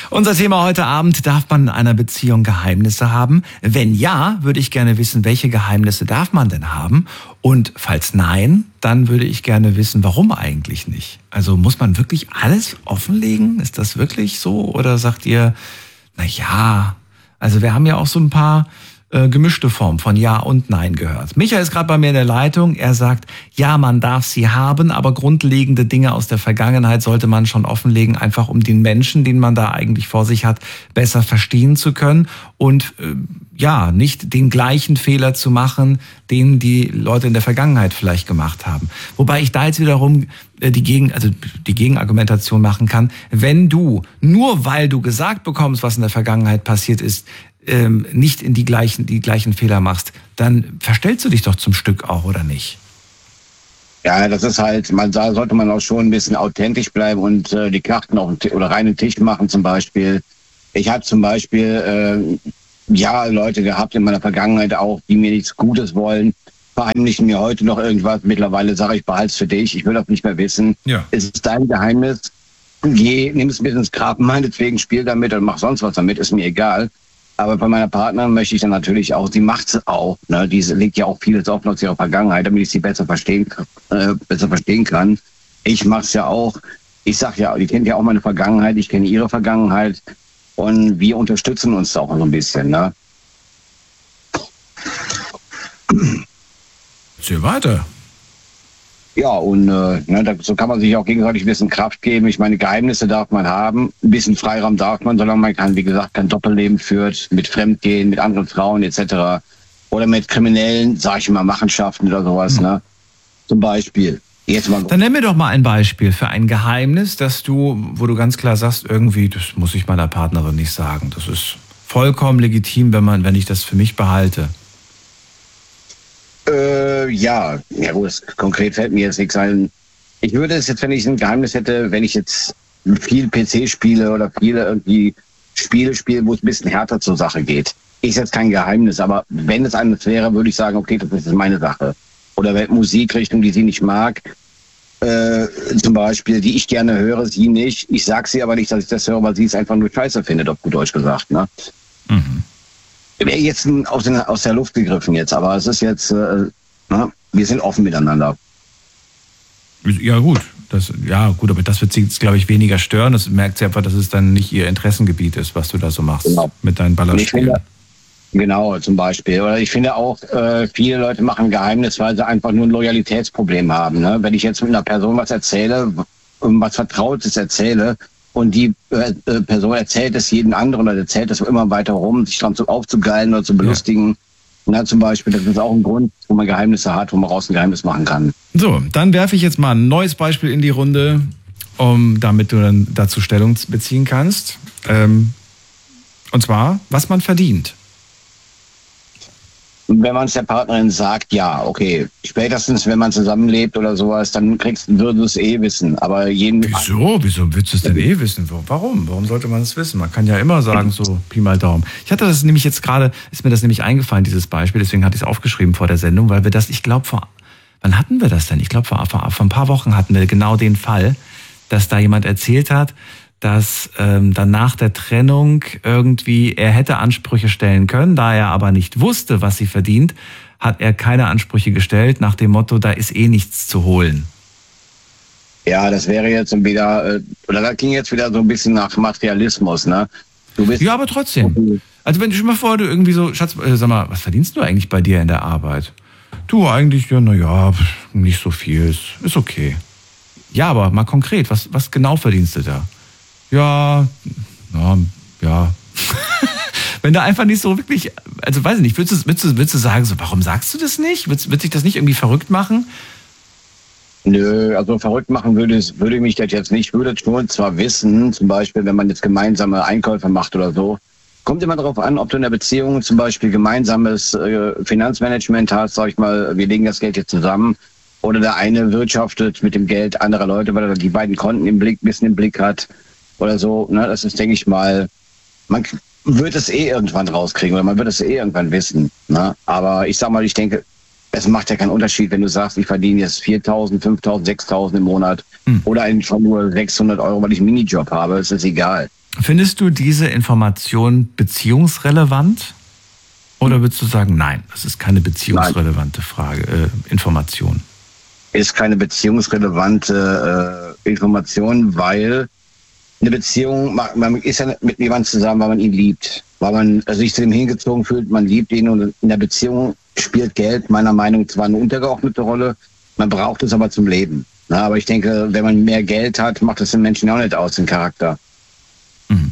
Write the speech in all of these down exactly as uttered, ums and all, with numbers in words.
Unser Thema heute Abend: Darf man in einer Beziehung Geheimnisse haben? Wenn ja, würde ich gerne wissen, welche Geheimnisse darf man denn haben? Und falls nein, dann würde ich gerne wissen, warum eigentlich nicht? Also muss man wirklich alles offenlegen? Ist das wirklich so? Oder sagt ihr, na ja, also wir haben ja auch so ein paar äh, gemischte Formen von Ja und Nein gehört. Michael ist gerade bei mir in der Leitung. Er sagt, ja, man darf sie haben, aber grundlegende Dinge aus der Vergangenheit sollte man schon offenlegen, einfach um den Menschen, den man da eigentlich vor sich hat, besser verstehen zu können und äh, ja, nicht den gleichen Fehler zu machen, den die Leute in der Vergangenheit vielleicht gemacht haben. Wobei ich da jetzt wiederum äh, die Gegen, also die Gegenargumentation machen kann: Wenn du, nur weil du gesagt bekommst, was in der Vergangenheit passiert ist, ähm, nicht in die gleichen, die gleichen Fehler machst, dann verstellst du dich doch zum Stück auch, oder nicht? Ja, das ist halt, man da sollte man auch schon ein bisschen authentisch bleiben und äh, die Karten auf den Tisch oder reinen Tisch machen zum Beispiel. Ich habe zum Beispiel äh, ja Leute gehabt in meiner Vergangenheit auch, die mir nichts Gutes wollen, verheimlichen mir heute noch irgendwas. Mittlerweile sage ich, behalt's für dich, ich will das nicht mehr wissen. Ja. Es ist dein Geheimnis. Geh, nimm es mit ins Grab, meinetwegen spiel damit und mach sonst was damit, ist mir egal. Aber bei meiner Partnerin möchte ich dann natürlich auch, sie macht es auch, ne? Die legt ja auch vieles offen aus ihrer Vergangenheit, damit ich sie besser verstehen, äh, besser verstehen kann. Ich mache es ja auch. Ich sag ja, die kennt ja auch meine Vergangenheit, ich kenne ihre Vergangenheit und wir unterstützen uns da auch so ein bisschen, ne? Erzähl weiter. Ja, und äh, ne, da, so kann man sich auch gegenseitig ein bisschen Kraft geben. Ich meine, Geheimnisse darf man haben, ein bisschen Freiraum darf man, solange man kann, wie gesagt, kein Doppelleben führt, mit Fremdgehen, mit anderen Frauen et cetera. Oder mit kriminellen, sag ich mal, Machenschaften oder sowas, mhm. ne? Zum Beispiel. Jetzt mal. Dann nenn mir doch mal ein Beispiel für ein Geheimnis, dass du, wo du ganz klar sagst, irgendwie, das muss ich meiner Partnerin nicht sagen. Das ist vollkommen legitim, wenn man, wenn ich das für mich behalte. Äh, ja, ja gut, konkret fällt mir jetzt nichts ein. Ich würde es jetzt, wenn ich ein Geheimnis hätte, wenn ich jetzt viel P C spiele oder viele irgendwie Spiele spiele, wo es ein bisschen härter zur Sache geht. Ist jetzt kein Geheimnis, aber wenn es eines wäre, würde ich sagen, okay, das ist meine Sache. Oder wenn Musikrichtung, die sie nicht mag, äh, zum Beispiel, die ich gerne höre, sie nicht. Ich sag sie aber nicht, dass ich das höre, weil sie es einfach nur scheiße findet, auf gut Deutsch gesagt, ne? Mhm. Wäre jetzt aus, den, aus der Luft gegriffen jetzt, aber es ist jetzt, äh, na, wir sind offen miteinander. Ja gut, das, ja gut, aber das wird sie, glaube ich, weniger stören. Das merkt sie einfach, dass es dann nicht ihr Interessengebiet ist, was du da so machst, genau, mit deinen Ballerspielen. Genau, zum Beispiel. Oder ich finde auch, äh, viele Leute machen Geheimnis, weil sie einfach nur ein Loyalitätsproblem haben. Ne? Wenn ich jetzt mit einer Person was erzähle, was Vertrautes erzähle, und die äh, Person erzählt es jedem anderen oder erzählt es immer weiter rum, sich dran zu aufzugeilen oder zu belustigen. Ja. Na, zum Beispiel, das ist auch ein Grund, wo man Geheimnisse hat, wo man raus ein Geheimnis machen kann. So, dann werfe ich jetzt mal ein neues Beispiel in die Runde, um damit du dann dazu Stellung beziehen kannst. Ähm, und zwar, was man verdient. Wenn man es der Partnerin sagt, ja, okay. Spätestens, wenn man zusammenlebt oder sowas, dann kriegst, würdest du es eh wissen. Aber jeden. Wieso? Wieso willst du es denn eh wissen? Warum? Warum sollte man es wissen? Man kann ja immer sagen, so Pi mal Daumen. Ich hatte das nämlich jetzt gerade, ist mir das nämlich eingefallen, dieses Beispiel, deswegen hatte ich es aufgeschrieben vor der Sendung, weil wir das, ich glaube, vor, wann hatten wir das denn? Ich glaube, vor, vor, vor ein paar Wochen hatten wir genau den Fall, dass da jemand erzählt hat, dass ähm, dann nach der Trennung irgendwie, er hätte Ansprüche stellen können, da er aber nicht wusste, was sie verdient, hat er keine Ansprüche gestellt, nach dem Motto, da ist eh nichts zu holen. Ja, das wäre jetzt wieder, äh, oder das ging jetzt wieder so ein bisschen nach Materialismus, ne? Du bist ja, aber trotzdem. Also wenn du schon mal vor, du irgendwie so, Schatz, äh, sag mal, was verdienst du eigentlich bei dir in der Arbeit? Du eigentlich, ja, naja, nicht so viel, ist, ist okay. Ja, aber mal konkret, was, was genau verdienst du da? Ja, ja, ja. Wenn du einfach nicht so wirklich, also weiß ich nicht, würdest du, würdest du, würdest du sagen, so, warum sagst du das nicht? Wird, wird sich das nicht irgendwie verrückt machen? Nö, also verrückt machen würde, würde mich das jetzt nicht. Ich würde schon zwar wissen, zum Beispiel, wenn man jetzt gemeinsame Einkäufe macht oder so, kommt immer darauf an, ob du in der Beziehung zum Beispiel gemeinsames äh, Finanzmanagement hast, sag ich mal, wir legen das Geld jetzt zusammen, oder der eine wirtschaftet mit dem Geld anderer Leute, weil er die beiden Konten im Blick, ein bisschen im Blick hat. Oder so, ne, das ist, denke ich mal, man wird es eh irgendwann rauskriegen oder man wird es eh irgendwann wissen, ne? Aber ich sag mal, ich denke, es macht ja keinen Unterschied, wenn du sagst, ich verdiene jetzt viertausend, fünftausend, sechstausend im Monat hm. oder einfach nur sechshundert Euro, weil ich einen Minijob habe, es ist egal. Findest du diese Information beziehungsrelevant? Oder würdest du sagen, nein, das ist keine beziehungsrelevante Frage, äh, Information? Ist keine beziehungsrelevante äh, Information, weil eine Beziehung, man ist ja mit jemandem zusammen, weil man ihn liebt, weil man sich zu ihm hingezogen fühlt, man liebt ihn, und in der Beziehung spielt Geld meiner Meinung nach zwar eine untergeordnete Rolle, man braucht es aber zum Leben. Na, aber ich denke, wenn man mehr Geld hat, macht das den Menschen auch nicht aus, den Charakter. Mhm.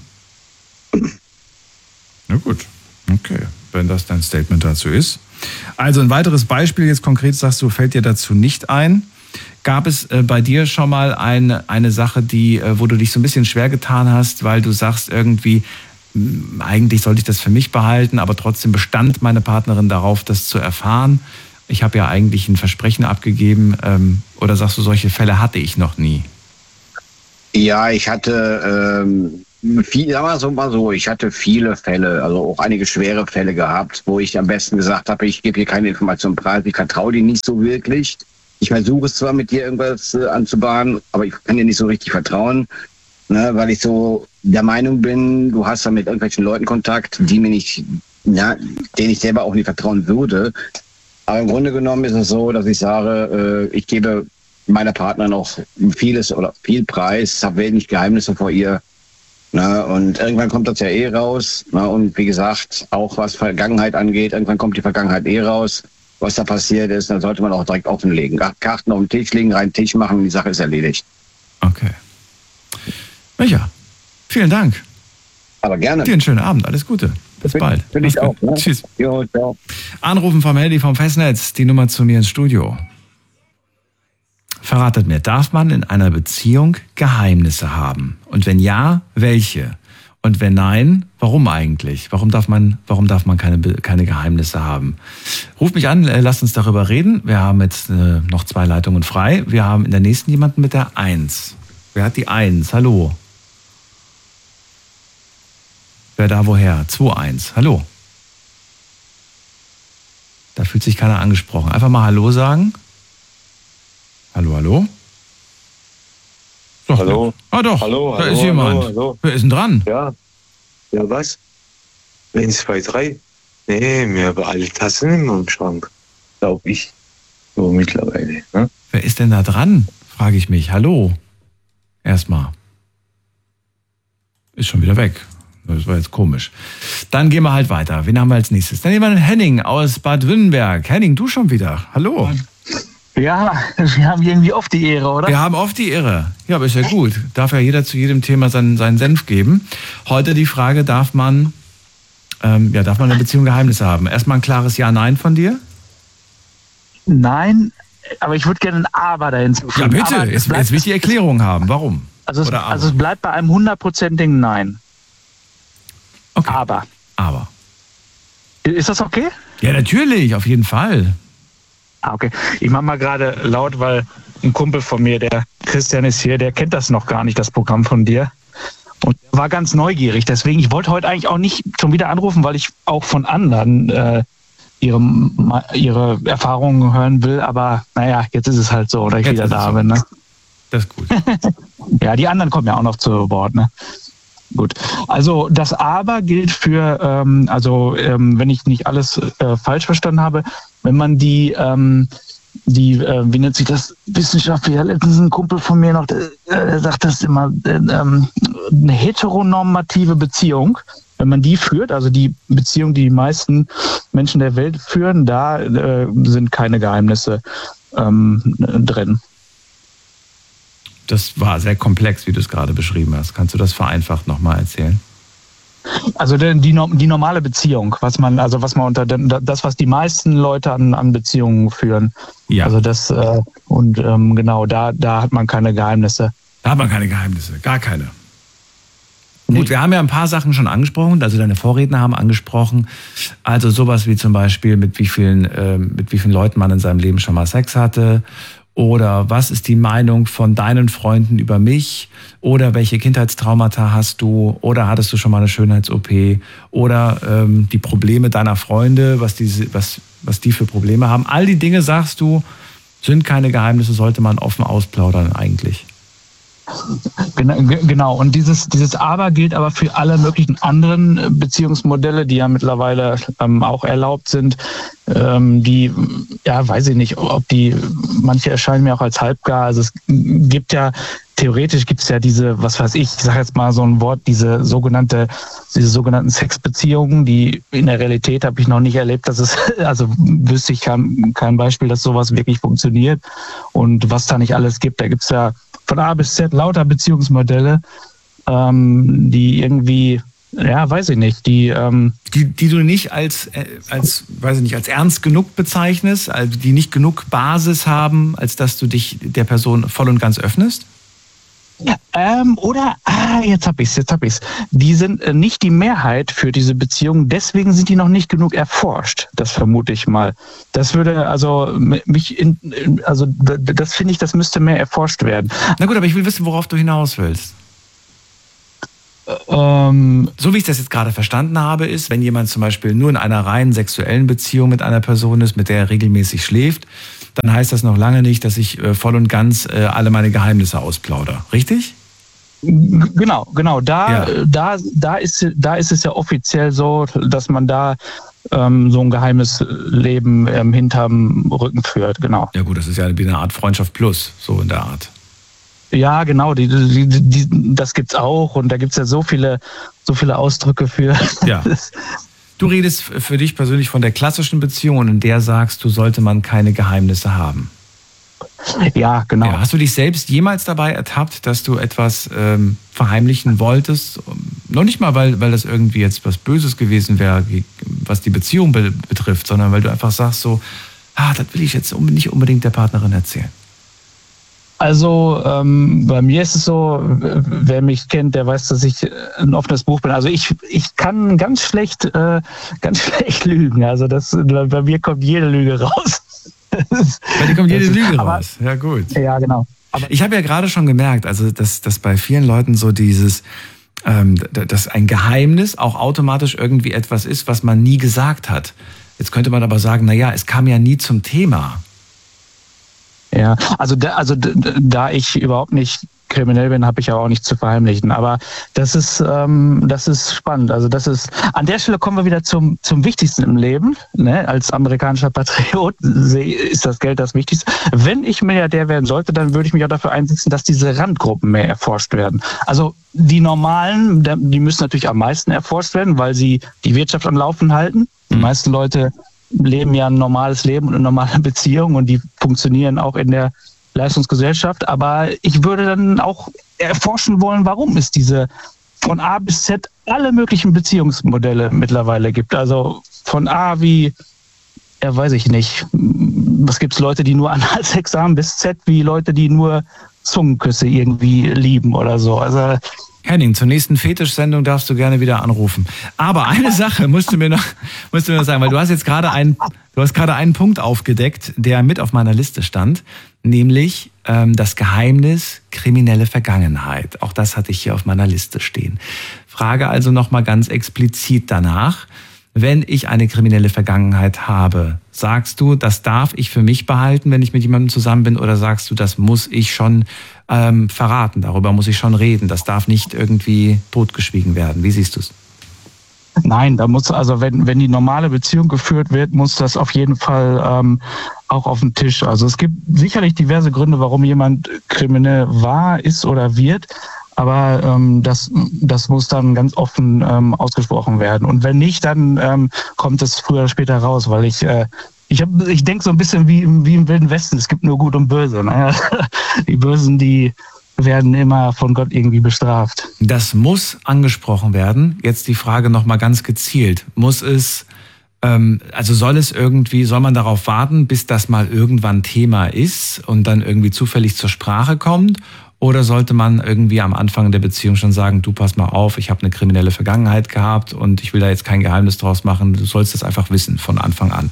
Na gut, okay, wenn das dein Statement dazu ist. Also ein weiteres Beispiel, jetzt konkret sagst du, fällt dir dazu nicht ein. Gab es äh, bei dir schon mal eine, eine Sache, die, äh, wo du dich so ein bisschen schwer getan hast, weil du sagst irgendwie, mh, eigentlich sollte ich das für mich behalten, aber trotzdem bestand meine Partnerin darauf, das zu erfahren. Ich habe ja eigentlich ein Versprechen abgegeben. Ähm, oder sagst du, solche Fälle hatte ich noch nie? Ja, ich hatte, ähm, viel, sagen wir so, mal so, ich hatte viele Fälle, also auch einige schwere Fälle gehabt, wo ich am besten gesagt habe, ich gebe hier keine Informationen preis, ich vertraue dir nicht so wirklich. Ich versuche es zwar, mit dir irgendwas äh, anzubahnen, aber ich kann dir nicht so richtig vertrauen, ne, weil ich so der Meinung bin, du hast da mit irgendwelchen Leuten Kontakt, die mir nicht, ja, denen ich selber auch nicht vertrauen würde. Aber im Grunde genommen ist es so, dass ich sage, äh, ich gebe meiner Partnerin auch vieles oder viel Preis, habe wenig Geheimnisse vor ihr. Ne, und irgendwann kommt das ja eh raus. Ne, und wie gesagt, auch was Vergangenheit angeht, irgendwann kommt die Vergangenheit eh raus. Was da passiert ist, dann sollte man auch direkt offenlegen. Karten auf den Tisch legen, rein Tisch machen, die Sache ist erledigt. Okay. Micha, vielen Dank. Aber gerne. Dir einen schönen Abend, alles Gute. Bis Für, bald. Für dich auch. Ne? Tschüss. Jo, ciao. Anrufen vom Handy vom Festnetz, die Nummer zu mir ins Studio. Verratet mir, darf man in einer Beziehung Geheimnisse haben? Und wenn ja, welche? Und wenn nein, warum eigentlich? Warum darf man, warum darf man keine, keine Geheimnisse haben? Ruf mich an, lasst uns darüber reden. Wir haben jetzt äh, noch zwei Leitungen frei. Wir haben in der nächsten jemanden mit der Eins. Wer hat die Eins? Hallo. Wer da woher? zwei eins. Hallo. Da fühlt sich keiner angesprochen. Einfach mal Hallo sagen. Hallo, hallo. Doch, hallo. Ah doch, hallo, da hallo, ist jemand. Hallo, hallo. Wer ist denn dran? Ja, ja was? eins, zwei, drei. Nee, mir haben alle Tassen im Schrank. Glaub ich. So mittlerweile. Ne? Wer ist denn da dran? Frage ich mich. Hallo. Erstmal. Ist schon wieder weg. Das war jetzt komisch. Dann gehen wir halt weiter. Wen haben wir als nächstes? Dann nehmen wir den Henning aus Bad Württemberg. Henning, du schon wieder. Hallo. Ja, wir haben irgendwie oft die Ehre, oder? Wir haben oft die Ehre. Ja, aber ist ja gut. Darf ja jeder zu jedem Thema seinen, seinen Senf geben. Heute die Frage, darf man, ähm, ja, darf man eine Beziehung Geheimnisse haben? Erstmal ein klares Ja-Nein von dir? Nein, aber ich würde gerne ein Aber dahin zufügen. Ja, bitte. Aber Jetzt, bleibt, jetzt will ich die Erklärung haben. Warum? Also es, Oder aber? also es bleibt bei einem hundertprozentigen Nein. Okay. Aber. Aber. Ist das okay? Ja, natürlich, auf jeden Fall. Ah, okay. Ich mache mal gerade laut, weil ein Kumpel von mir, der Christian ist hier, der kennt das noch gar nicht, das Programm von dir. Und der war ganz neugierig. Deswegen, ich wollte heute eigentlich auch nicht schon wieder anrufen, weil ich auch von anderen äh, ihre, ihre Erfahrungen hören will. Aber naja, jetzt ist es halt so, dass ich Jetzt wieder ist da es so. bin. Ne? Das ist gut. Ja, die anderen kommen ja auch noch zu Wort. Ne? Gut. Also das Aber gilt für, ähm, also ähm, wenn ich nicht alles äh, falsch verstanden habe, wenn man die, ähm, die, äh, wie nennt sich das wissenschaftlich, letztens ein Kumpel von mir noch, der, der sagt das immer, äh, ähm, eine heteronormative Beziehung, wenn man die führt, also die Beziehung, die die meisten Menschen der Welt führen, da äh, sind keine Geheimnisse ähm, drin. Das war sehr komplex, wie du es gerade beschrieben hast. Kannst du das vereinfacht nochmal erzählen? Also die, die, die normale Beziehung, was man, also was man unter das, was die meisten Leute an, an Beziehungen führen. Ja. Also das äh, und ähm, genau, da, da hat man keine Geheimnisse. Da hat man keine Geheimnisse, gar keine. Nee. Gut, wir haben ja ein paar Sachen schon angesprochen, also deine Vorredner haben angesprochen, also sowas wie zum Beispiel, mit wie vielen, äh, mit wie vielen Leuten man in seinem Leben schon mal Sex hatte. Oder was ist die Meinung von deinen Freunden über mich? Oder welche Kindheitstraumata hast du? Oder hattest du schon mal eine Schönheits-O P? Oder ähm, die Probleme deiner Freunde, was die, was, was die für Probleme haben? All die Dinge, sagst du, sind keine Geheimnisse, sollte man offen ausplaudern eigentlich. Genau, und dieses, dieses Aber gilt aber für alle möglichen anderen Beziehungsmodelle, die ja mittlerweile ähm, auch erlaubt sind, ähm, die, ja, weiß ich nicht, ob die, manche erscheinen mir auch als halbgar, also es gibt ja, theoretisch gibt es ja diese, was weiß ich, ich sage jetzt mal so ein Wort, diese sogenannte, diese sogenannten Sexbeziehungen, die in der Realität habe ich noch nicht erlebt, dass es, also wüsste ich kein, kein Beispiel, dass sowas wirklich funktioniert und was da nicht alles gibt, da gibt es ja von A bis Z lauter Beziehungsmodelle, ähm, die irgendwie, ja, weiß ich nicht, die, ähm, die, die du nicht als, äh, als, weiß ich nicht, als ernst genug bezeichnest, also die nicht genug Basis haben, als dass du dich der Person voll und ganz öffnest? Ähm, oder, ah, jetzt hab ich's, jetzt hab ich's. Die sind äh, nicht die Mehrheit für diese Beziehung, deswegen sind die noch nicht genug erforscht. Das vermute ich mal. Das würde also mich, in, also das finde ich, das müsste mehr erforscht werden. Na gut, aber ich will wissen, worauf du hinaus willst. Ähm, so wie ich das jetzt gerade verstanden habe, ist, wenn jemand zum Beispiel nur in einer rein sexuellen Beziehung mit einer Person ist, mit der er regelmäßig schläft, dann heißt das noch lange nicht, dass ich äh, voll und ganz äh, alle meine Geheimnisse ausplaudere. Richtig? Genau, genau. Da, ja. da, da, ist, da ist es ja offiziell so, dass man da ähm, so ein geheimes Leben ähm, hinterm Rücken führt. Genau. Ja gut, das ist ja wie eine Art Freundschaft plus, so in der Art. Ja, genau, die, die, die, das gibt's auch und da gibt's ja so viele, so viele Ausdrücke für. Ja. Du redest für dich persönlich von der klassischen Beziehung und in der sagst du, sollte man keine Geheimnisse haben. Ja, genau. Ja, hast du dich selbst jemals dabei ertappt, dass du etwas ähm, verheimlichen wolltest? Noch nicht mal, weil, weil das irgendwie jetzt was Böses gewesen wäre, was die Beziehung be- betrifft, sondern weil du einfach sagst so, ah, das will ich jetzt nicht unbedingt der Partnerin erzählen. Also ähm, bei mir ist es so, wer mich kennt, der weiß, dass ich ein offenes Buch bin. Also ich ich kann ganz schlecht äh, ganz schlecht lügen. Also das bei mir kommt jede Lüge raus. Bei dir kommt jede Lüge aber, raus. Ja gut. Ja genau. Aber ich habe ja gerade schon gemerkt, also dass dass bei vielen Leuten so dieses ähm, dass ein Geheimnis auch automatisch irgendwie etwas ist, was man nie gesagt hat. Jetzt könnte man aber sagen, na ja, es kam ja nie zum Thema. Ja, also da, also da ich überhaupt nicht kriminell bin, habe ich ja auch nichts zu verheimlichen. Aber das ist, ähm, das ist spannend. Also das ist, an der Stelle kommen wir wieder zum zum Wichtigsten im Leben. Ne? Als amerikanischer Patriot ist das Geld das Wichtigste. Wenn ich Milliardär werden sollte, dann würde ich mich auch dafür einsetzen, dass diese Randgruppen mehr erforscht werden. Also die normalen, die müssen natürlich am meisten erforscht werden, weil sie die Wirtschaft am Laufen halten. Die meisten Leute leben ja ein normales Leben und eine normale Beziehung und die funktionieren auch in der Leistungsgesellschaft. Aber ich würde dann auch erforschen wollen, warum es diese von A bis Z alle möglichen Beziehungsmodelle mittlerweile gibt. Also von A wie, ja weiß ich nicht, was gibt's Leute, die nur Analsex haben, bis Z wie Leute, die nur Zungenküsse irgendwie lieben oder so. Also Henning, zur nächsten Fetisch-Sendung darfst du gerne wieder anrufen. Aber eine Sache musst du mir noch, musst du mir noch sagen, weil du hast jetzt gerade einen, du hast gerade einen Punkt aufgedeckt, der mit auf meiner Liste stand, nämlich ähm, das Geheimnis kriminelle Vergangenheit. Auch das hatte ich hier auf meiner Liste stehen. Frage also nochmal ganz explizit danach, wenn ich eine kriminelle Vergangenheit habe, sagst du, das darf ich für mich behalten, wenn ich mit jemandem zusammen bin, oder sagst du, das muss ich schon ähm, verraten, darüber muss ich schon reden, das darf nicht irgendwie totgeschwiegen werden? Wie siehst du es? Nein, da muss also, wenn wenn die normale Beziehung geführt wird, muss das auf jeden Fall ähm, auch auf den Tisch. Also es gibt sicherlich diverse Gründe, warum jemand kriminell war, ist oder wird. Aber ähm, das, das muss dann ganz offen ähm, ausgesprochen werden. Und wenn nicht, dann ähm, kommt es früher oder später raus, weil ich äh, ich hab, ich denke so ein bisschen wie, wie im Wilden Westen. Es gibt nur Gut und Böse. Ne? Die Bösen, die werden immer von Gott irgendwie bestraft. Das muss angesprochen werden. Jetzt die Frage nochmal ganz gezielt. Muss es, ähm, also soll es irgendwie, soll man darauf warten, bis das mal irgendwann Thema ist und dann irgendwie zufällig zur Sprache kommt? Oder sollte man irgendwie am Anfang der Beziehung schon sagen, du pass mal auf, ich habe eine kriminelle Vergangenheit gehabt und ich will da jetzt kein Geheimnis draus machen, du sollst das einfach wissen von Anfang an?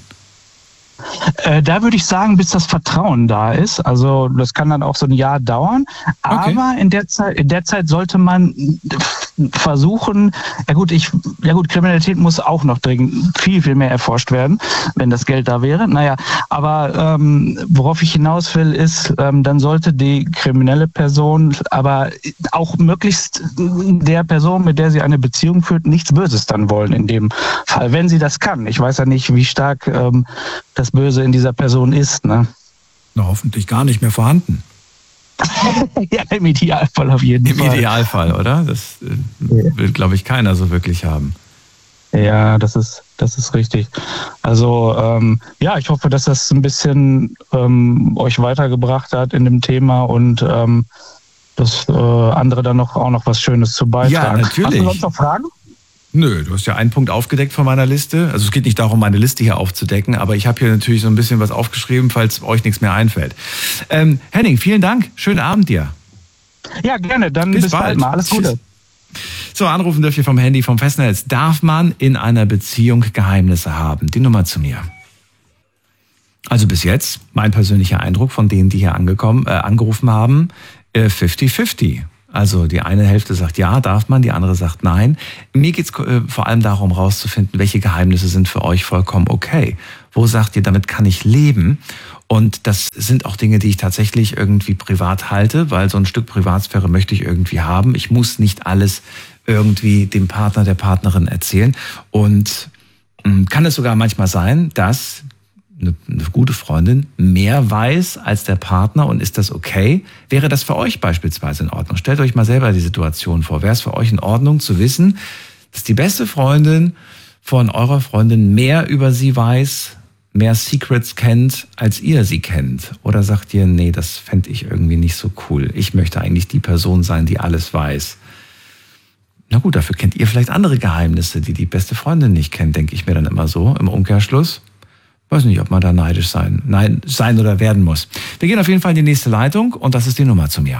Äh, da würde ich sagen, bis das Vertrauen da ist. Also das kann dann auch so ein Jahr dauern. Aber okay. in der Zeit, in der Zeit sollte man versuchen, ja gut, ich, ja gut, Kriminalität muss auch noch dringend viel, viel mehr erforscht werden, wenn das Geld da wäre. Naja, aber ähm, worauf ich hinaus will, ist, ähm, dann sollte die kriminelle Person aber auch möglichst der Person, mit der sie eine Beziehung führt, nichts Böses dann wollen in dem Fall, wenn sie das kann. Ich weiß ja nicht, wie stark ähm, das Böse in dieser Person ist, ne? Na, hoffentlich gar nicht mehr vorhanden. Ja, im Idealfall auf jeden Im Fall. Im Idealfall, oder? Das äh, will, glaube ich, keiner so wirklich haben. Ja, das ist, das ist richtig. Also ähm, ja, ich hoffe, dass das ein bisschen ähm, euch weitergebracht hat in dem Thema und ähm, dass äh, andere dann noch auch noch was Schönes zu beitragen. Ja, natürlich. Hast du sonst noch Fragen? Nö, du hast ja einen Punkt aufgedeckt von meiner Liste. Also es geht nicht darum, meine Liste hier aufzudecken, aber ich habe hier natürlich so ein bisschen was aufgeschrieben, falls euch nichts mehr einfällt. Ähm, Henning, vielen Dank. Schönen Abend dir. Ja, gerne. Dann bis, bis bald. bald mal. Alles Gute. Tschüss. So, anrufen dürft ihr vom Handy, vom Festnetz. Darf man in einer Beziehung Geheimnisse haben? Die Nummer zu mir. Also bis jetzt, mein persönlicher Eindruck von denen, die hier angekommen, äh, angerufen haben, äh, fifty fifty. Also die eine Hälfte sagt ja, darf man, die andere sagt nein. Mir geht's äh, vor allem darum, rauszufinden, welche Geheimnisse sind für euch vollkommen okay. Wo sagt ihr, damit kann ich leben? Und das sind auch Dinge, die ich tatsächlich irgendwie privat halte, weil so ein Stück Privatsphäre möchte ich irgendwie haben. Ich muss nicht alles irgendwie dem Partner, der Partnerin erzählen. Und mh, kann es sogar manchmal sein, dass eine, eine gute Freundin mehr weiß als der Partner, und ist das okay? Wäre das für euch beispielsweise in Ordnung? Stellt euch mal selber die Situation vor. Wäre es für euch in Ordnung zu wissen, dass die beste Freundin von eurer Freundin mehr über sie weiß, mehr Secrets kennt, als ihr sie kennt? Oder sagt ihr, nee, das fände ich irgendwie nicht so cool. Ich möchte eigentlich die Person sein, die alles weiß. Na gut, dafür kennt ihr vielleicht andere Geheimnisse, die die beste Freundin nicht kennt, denke ich mir dann immer so im Umkehrschluss. Weiß nicht, ob man da neidisch sein, nein, sein oder werden muss. Wir gehen auf jeden Fall in die nächste Leitung und das ist die Nummer zu mir.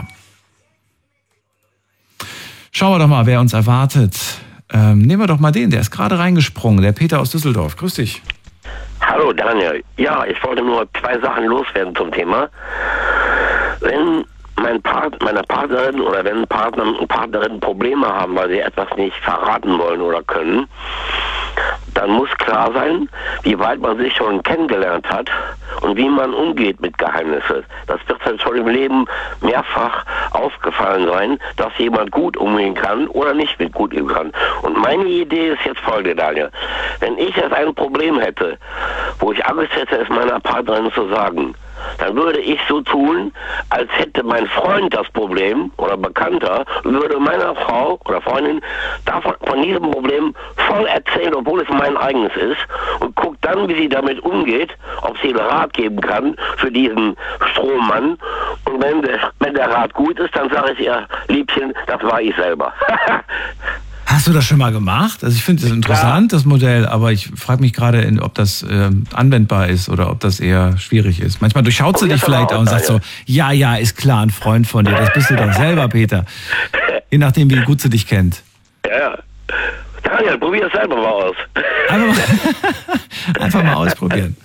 Schauen wir doch mal, wer uns erwartet. Ähm, nehmen wir doch mal den, der ist gerade reingesprungen, der Peter aus Düsseldorf. Grüß dich. Hallo Daniel. Ja, ich wollte nur zwei Sachen loswerden zum Thema. Wenn mein Part, meine Partnerin oder wenn Partner und Partnerin Probleme haben, weil sie etwas nicht verraten wollen oder können, dann muss klar sein, wie weit man sich schon kennengelernt hat und wie man umgeht mit Geheimnissen. Das wird dann schon im Leben mehrfach aufgefallen sein, dass jemand gut umgehen kann oder nicht mit gut umgehen kann. Und meine Idee ist jetzt folgende, Daniel. Wenn ich jetzt ein Problem hätte, wo ich Angst hätte, es meiner Partnerin zu sagen, dann würde ich so tun, als hätte mein Freund das Problem oder Bekannter, würde meiner Frau oder Freundin davon, von diesem Problem voll erzählen, obwohl es mein eigenes ist, und guckt dann, wie sie damit umgeht, ob sie einen Rat geben kann für diesen Strohmann. Und wenn der, wenn der Rat gut ist, dann sage ich ihr, Liebchen, das war ich selber. Hast du das schon mal gemacht? Also ich finde es interessant, ja, das Modell, aber ich frage mich gerade, ob das äh, anwendbar ist oder ob das eher schwierig ist. Manchmal durchschaut sie dich vielleicht auch und sagt so, ja, ja, ist klar, ein Freund von dir, das bist du doch selber, Peter. Je nachdem, wie gut sie dich kennt. Ja, ja. Daniel, probier es selber mal aus. Einfach mal, einfach mal ausprobieren.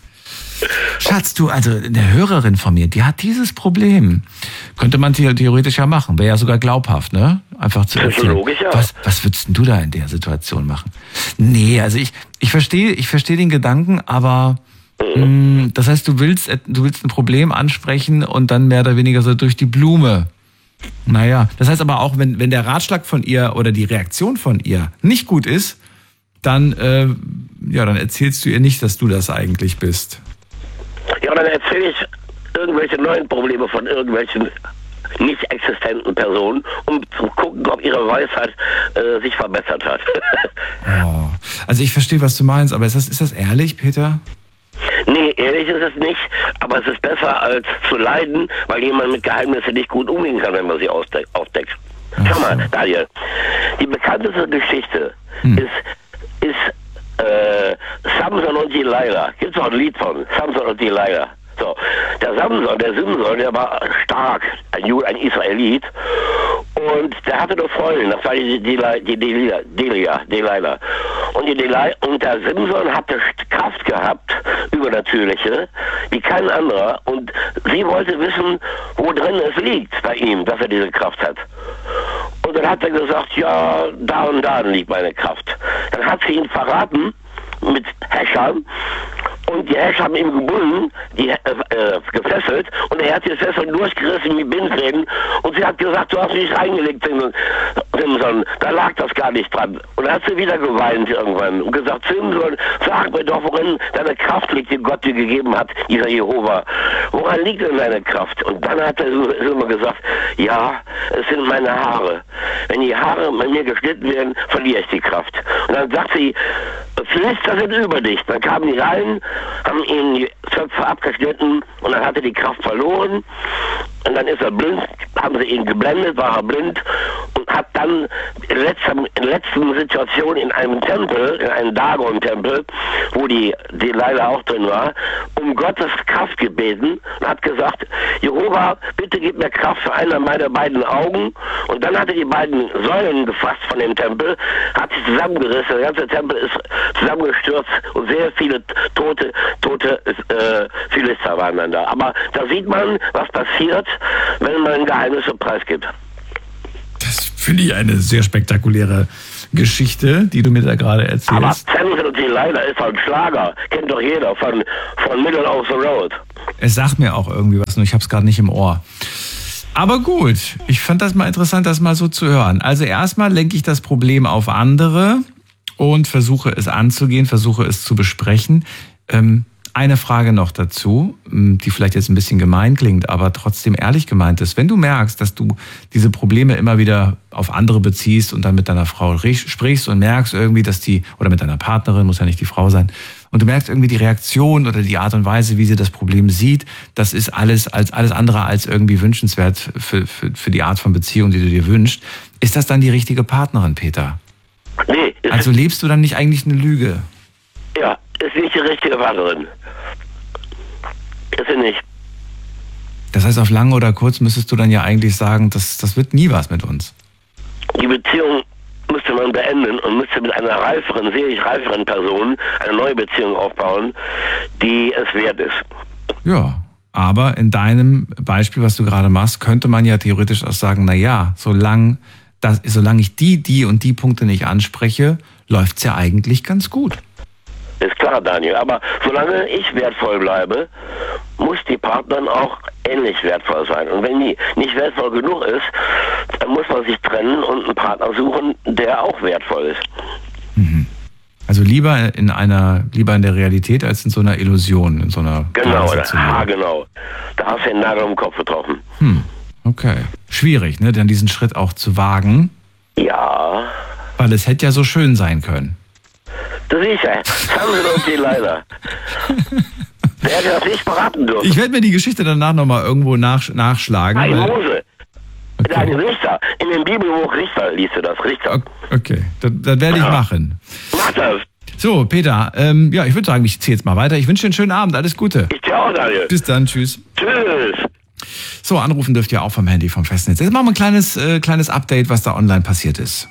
Schatz, du, also eine Hörerin von mir, die hat dieses Problem. Könnte man theoretisch ja machen. Wäre ja sogar glaubhaft, ne? Einfach zu erzählen. Logisch, ja. Was, was würdest denn du da in der Situation machen? Nee, also ich, ich verstehe, ich verstehe den Gedanken, aber mhm. mh, das heißt, du willst, du willst ein Problem ansprechen und dann mehr oder weniger so durch die Blume. Naja, das heißt aber auch, wenn, wenn der Ratschlag von ihr oder die Reaktion von ihr nicht gut ist, dann, äh, ja, dann erzählst du ihr nicht, dass du das eigentlich bist. Ja, dann erzähle ich irgendwelche neuen Probleme von irgendwelchen nicht existenten Personen, um zu gucken, ob ihre Weisheit äh, sich verbessert hat. Oh. Also ich verstehe, was du meinst, aber ist das, ist das ehrlich, Peter? Nee, ehrlich ist es nicht, aber es ist besser als zu leiden, weil jemand mit Geheimnissen nicht gut umgehen kann, wenn man sie aufdeckt. Schau mal, Daniel, die bekannteste Geschichte hm. ist, ist äh, Samson und Delilah. Gibt's auch ein Lied von Samson und Delilah. So, der Samson, der Simson, der war stark, ein Jude, ein Israelit. Und der hatte eine Freundin, das war die Delia, die Delia, Delia, Delilah. Und die Delia, und der Simson hatte Kraft gehabt, übernatürliche, wie kein anderer. Und sie wollte wissen, wo drin es liegt bei ihm, dass er diese Kraft hat. Und dann hat er gesagt, ja, da und da liegt meine Kraft. Dann hat sie ihn verraten mit Häschern. Und die Häscher haben ihn gebunden, die, äh, gefesselt, und er hat die Fesseln durchgerissen wie Bindfäden. Und sie hat gesagt, du hast mich reingelegt, Simson, da lag das gar nicht dran. Und dann hat sie wieder geweint irgendwann und gesagt, Simson, sag mir doch, worin deine Kraft liegt, die Gott dir gegeben hat, dieser Jehova. Woran liegt denn deine Kraft? Und dann hat er immer gesagt, ja, es sind meine Haare. Wenn die Haare bei mir geschnitten werden, verliere ich die Kraft. Und dann sagt sie, Philister sind überdicht. Dann kamen die rein, haben ihn die Zöpfe abgeschnitten und dann hat er die Kraft verloren. Und dann ist er blind, haben sie ihn geblendet, war er blind und hat dann in letzter, in letzten Situation in einem Tempel, in einem Dagon-Tempel, wo die, die Leila auch drin war, um Gottes Kraft gebeten und hat gesagt, Jehova, bitte gib mir Kraft für einer meiner beiden Augen. Und dann hat er die beiden Säulen gefasst von dem Tempel, hat sie zusammengerissen, der ganze Tempel ist zusammengestürzt und sehr viele tote, tote äh, Philister waren dann da. Aber da sieht man, was passiert, wenn man Geheimnisse preisgibt. Das finde ich eine sehr spektakuläre Geschichte, die du mir da gerade erzählst. Aber Samson und Delilah ist halt ein Schlager. Kennt doch jeder von, von Middle of the Road. Es sagt mir auch irgendwie was, nur ich habe es gerade nicht im Ohr. Aber gut, ich fand das mal interessant, das mal so zu hören. Also erstmal lenke ich das Problem auf andere und versuche es anzugehen, versuche es zu besprechen. Ähm, Eine Frage noch dazu, die vielleicht jetzt ein bisschen gemein klingt, aber trotzdem ehrlich gemeint ist. Wenn du merkst, dass du diese Probleme immer wieder auf andere beziehst und dann mit deiner Frau sprichst und merkst irgendwie, dass die, oder mit deiner Partnerin, muss ja nicht die Frau sein, und du merkst irgendwie die Reaktion oder die Art und Weise, wie sie das Problem sieht, das ist alles als alles andere als irgendwie wünschenswert für, für, für die Art von Beziehung, die du dir wünschst. Ist das dann die richtige Partnerin, Peter? Nee. Also lebst du dann nicht eigentlich eine Lüge? Ja, ist nicht die richtige Partnerin. Ist sie nicht. Das heißt, auf lang oder kurz müsstest du dann ja eigentlich sagen, das, das wird nie was mit uns. Die Beziehung müsste man beenden und müsste mit einer reiferen, seelisch reiferen Person eine neue Beziehung aufbauen, die es wert ist. Ja, aber in deinem Beispiel, was du gerade machst, könnte man ja theoretisch auch sagen, na ja, solange, das, solange ich die, die und die Punkte nicht anspreche, läuft's ja eigentlich ganz gut. Ist klar, Daniel, aber solange ich wertvoll bleibe, muss die Partnerin auch ähnlich wertvoll sein. Und wenn die nicht wertvoll genug ist, dann muss man sich trennen und einen Partner suchen, der auch wertvoll ist. Mhm. Also lieber in einer, lieber in der Realität als in so einer Illusion, in so einer Genau, da, ah, genau. Da hast du den Nagel im Kopf getroffen. Hm. Okay. Schwierig, ne, dann diesen Schritt auch zu wagen. Ja. Weil es hätte ja so schön sein können. Du siehst ja, Samson und Delilah. Der hätte das nicht beraten dürfen. Ich werde mir die Geschichte danach nochmal irgendwo nach, nachschlagen. Nein, weil... Mose. Okay. Nein, Richter. In dem Bibelbuch Richter liest du das, Richter. Okay, das, das werde ich ja machen. Mach das. So, Peter, ähm, ja, ich würde sagen, ich ziehe jetzt mal weiter. Ich wünsche dir einen schönen Abend, alles Gute. Ich dir auch, Daniel. Bis dann, tschüss. Tschüss. So, anrufen dürft ihr auch vom Handy, vom Festnetz. Jetzt machen wir ein kleines, äh, kleines Update, was da online passiert ist.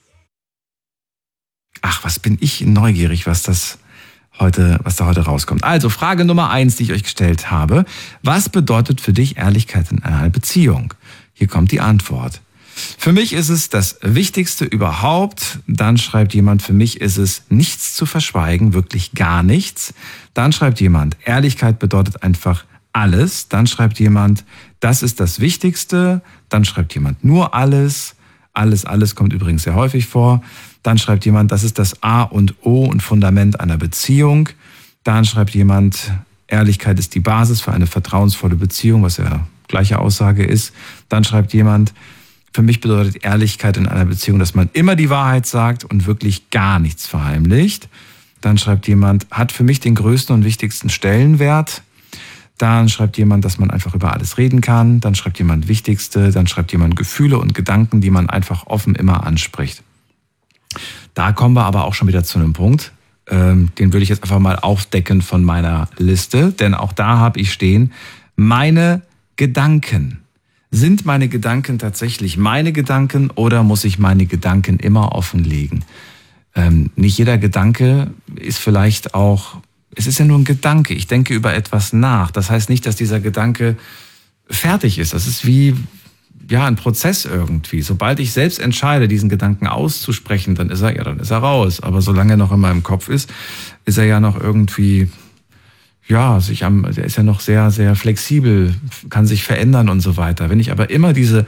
Ach, was bin ich neugierig, was das heute, was da heute rauskommt. Also, Frage Nummer eins, die ich euch gestellt habe. Was bedeutet für dich Ehrlichkeit in einer Beziehung? Hier kommt die Antwort. Für mich ist es das Wichtigste überhaupt. Dann schreibt jemand, für mich ist es nichts zu verschweigen, wirklich gar nichts. Dann schreibt jemand, Ehrlichkeit bedeutet einfach alles. Dann schreibt jemand, das ist das Wichtigste. Dann schreibt jemand, nur alles. Alles, alles kommt übrigens sehr häufig vor. Dann schreibt jemand, das ist das A und O und Fundament einer Beziehung. Dann schreibt jemand, Ehrlichkeit ist die Basis für eine vertrauensvolle Beziehung, was ja gleiche Aussage ist. Dann schreibt jemand, für mich bedeutet Ehrlichkeit in einer Beziehung, dass man immer die Wahrheit sagt und wirklich gar nichts verheimlicht. Dann schreibt jemand, hat für mich den größten und wichtigsten Stellenwert. Dann schreibt jemand, dass man einfach über alles reden kann. Dann schreibt jemand Wichtigste. Dann schreibt jemand Gefühle und Gedanken, die man einfach offen immer anspricht. Da kommen wir aber auch schon wieder zu einem Punkt. ähm, den würde ich jetzt einfach mal aufdecken von meiner Liste, denn auch da habe ich stehen, meine Gedanken. Sind meine Gedanken tatsächlich meine Gedanken oder muss ich meine Gedanken immer offenlegen? Ähm, nicht jeder Gedanke ist vielleicht auch, es ist ja nur ein Gedanke. Ich denke über etwas nach. Das heißt nicht, dass dieser Gedanke fertig ist. Das ist wie ja ein Prozess irgendwie. Sobald ich selbst entscheide, diesen Gedanken auszusprechen, dann ist er ja, dann ist er raus. Aber solange er noch in meinem Kopf ist, ist er ja noch irgendwie ja, sich am, der ist ja noch sehr, sehr flexibel, kann sich verändern und so weiter. Wenn ich aber immer diese,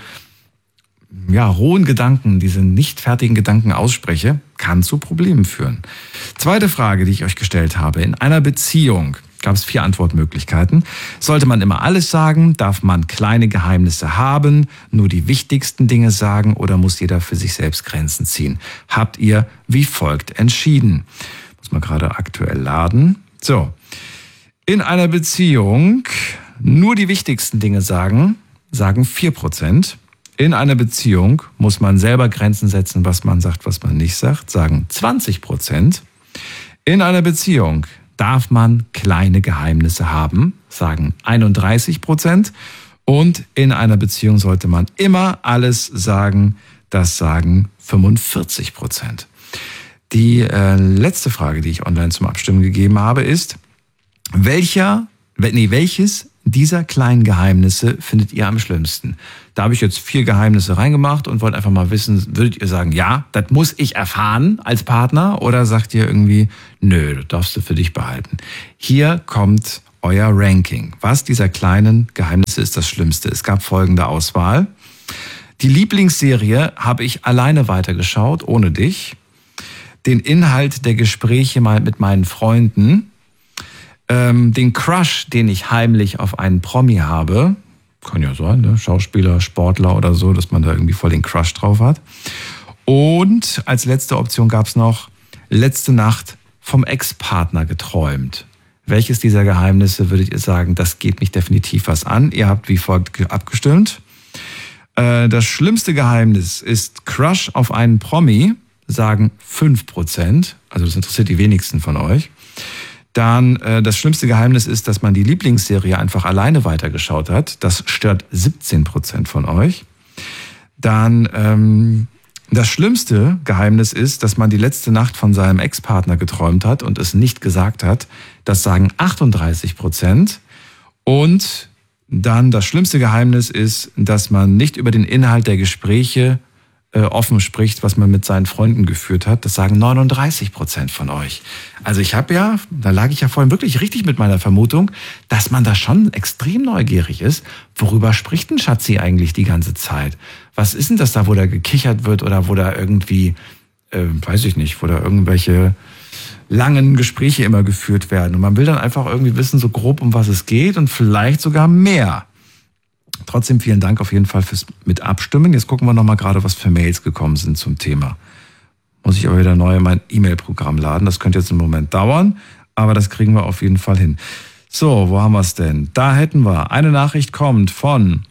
ja, rohen Gedanken, diese nicht fertigen Gedanken ausspreche, kann zu Problemen führen. Zweite Frage, die ich euch gestellt habe. In einer Beziehung gab es vier Antwortmöglichkeiten. Sollte man immer alles sagen? Darf man kleine Geheimnisse haben? Nur die wichtigsten Dinge sagen? Oder muss jeder für sich selbst Grenzen ziehen? Habt ihr wie folgt entschieden? Muss man gerade aktuell laden. So. In einer Beziehung nur die wichtigsten Dinge sagen, sagen vier Prozent. In einer Beziehung muss man selber Grenzen setzen, was man sagt, was man nicht sagt, sagen zwanzig Prozent. In einer Beziehung darf man kleine Geheimnisse haben, sagen einunddreißig Prozent. Und in einer Beziehung sollte man immer alles sagen, das sagen fünfundvierzig Prozent. Die äh, letzte Frage, die ich online zum Abstimmen gegeben habe, ist, Welcher, nee, welches dieser kleinen Geheimnisse findet ihr am schlimmsten? Da habe ich jetzt vier Geheimnisse reingemacht und wollte einfach mal wissen, würdet ihr sagen, ja, das muss ich erfahren als Partner? Oder sagt ihr irgendwie, nö, das darfst du für dich behalten? Hier kommt euer Ranking. Was dieser kleinen Geheimnisse ist das Schlimmste? Es gab folgende Auswahl. Die Lieblingsserie habe ich alleine weitergeschaut, ohne dich. Den Inhalt der Gespräche mal mit meinen Freunden. Den Crush, den ich heimlich auf einen Promi habe, kann ja sein, ne? Schauspieler, Sportler oder so, dass man da irgendwie voll den Crush drauf hat. Und als letzte Option gab es noch, letzte Nacht vom Ex-Partner geträumt. Welches dieser Geheimnisse würdet ihr sagen, das geht mich definitiv was an? Ihr habt wie folgt abgestimmt. Das schlimmste Geheimnis ist Crush auf einen Promi, sagen fünf Prozent. Also das interessiert die wenigsten von euch. Dann äh, das schlimmste Geheimnis ist, dass man die Lieblingsserie einfach alleine weitergeschaut hat. Das stört siebzehn Prozent von euch. Dann ähm, das schlimmste Geheimnis ist, dass man die letzte Nacht von seinem Ex-Partner geträumt hat und es nicht gesagt hat. Das sagen achtunddreißig Prozent. Und dann das schlimmste Geheimnis ist, dass man nicht über den Inhalt der Gespräche äh, offen spricht, was man mit seinen Freunden geführt hat. Das sagen neununddreißig Prozent von euch. Also ich habe ja, da lag ich ja vorhin wirklich richtig mit meiner Vermutung, dass man da schon extrem neugierig ist. Worüber spricht denn Schatzi eigentlich die ganze Zeit? Was ist denn das da, wo da gekichert wird oder wo da irgendwie, äh, weiß ich nicht, wo da irgendwelche langen Gespräche immer geführt werden. Und man will dann einfach irgendwie wissen, so grob, um was es geht und vielleicht sogar mehr. Trotzdem vielen Dank auf jeden Fall fürs mit Abstimmen. Jetzt gucken wir nochmal gerade, was für Mails gekommen sind zum Thema. Muss ich aber wieder neu in mein E-Mail-Programm laden. Das könnte jetzt einen Moment dauern, aber das kriegen wir auf jeden Fall hin. So, wo haben wir es denn? Da hätten wir, eine Nachricht kommt von,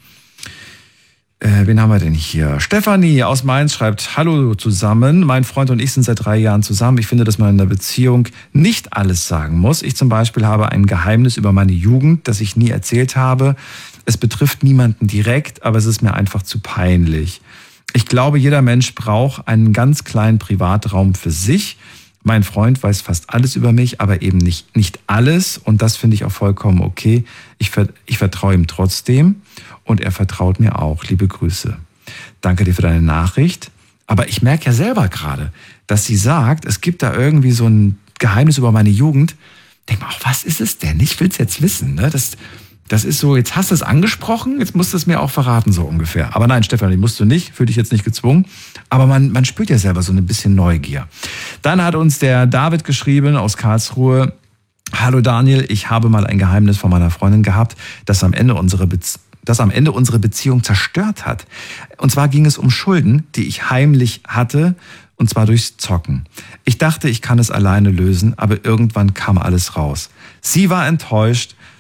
äh, wen haben wir denn hier? Stefanie aus Mainz schreibt, hallo zusammen, mein Freund und ich sind seit drei Jahren zusammen. Ich finde, dass man in einer Beziehung nicht alles sagen muss. Ich zum Beispiel habe ein Geheimnis über meine Jugend, das ich nie erzählt habe. Es betrifft niemanden direkt, aber es ist mir einfach zu peinlich. Ich glaube, jeder Mensch braucht einen ganz kleinen Privatraum für sich. Mein Freund weiß fast alles über mich, aber eben nicht, nicht alles. Und das finde ich auch vollkommen okay. Ich, ich vertraue ihm trotzdem und er vertraut mir auch. Liebe Grüße. Danke dir für deine Nachricht. Aber ich merke ja selber gerade, dass sie sagt, es gibt da irgendwie so ein Geheimnis über meine Jugend. Denk mal, was ist es denn? Ich will es jetzt wissen. Ne? Das, das ist so, jetzt hast du es angesprochen, jetzt musst du es mir auch verraten, so ungefähr. Aber nein, Stefanie, musst du nicht, fühl dich jetzt nicht gezwungen. Aber man, man spürt ja selber so ein bisschen Neugier. Dann hat uns der David geschrieben aus Karlsruhe. Hallo Daniel, ich habe mal ein Geheimnis von meiner Freundin gehabt, das am Ende unsere Beziehung das am Ende unsere Beziehung zerstört hat. Und zwar ging es um Schulden, die ich heimlich hatte, und zwar durchs Zocken. Ich dachte, ich kann es alleine lösen, aber irgendwann kam alles raus. Sie war enttäuscht,